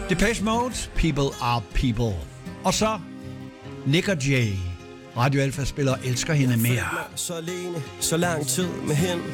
Depeche Mode, People Are People. Og så Nick og Jay. Radio Alfa spiller Elsker hende mere. Så alene, så lang tid med hende.